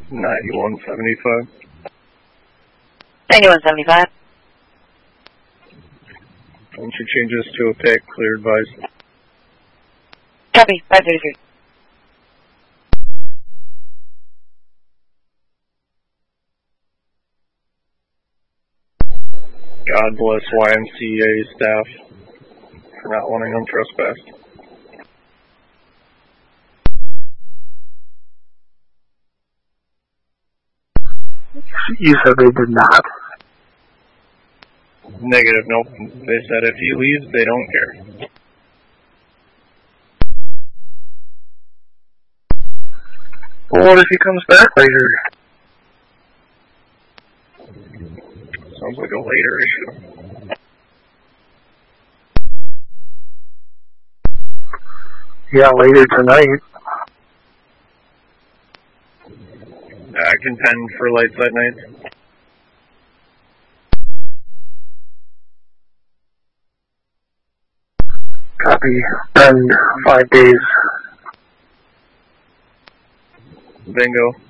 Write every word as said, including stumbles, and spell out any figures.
ninety-one seventy-five. ninety-one seventy-five. Once you change this to opaque, clear advise. Copy, five thirty-three. God bless Y M C A staff for not wanting them trespassed. You said they did not. Negative, nope. They said if he leaves, they don't care. Well, what if he comes back later? Sounds like a later issue. Yeah, later tonight. I contend for lights at night. Copy. And five days. Bingo.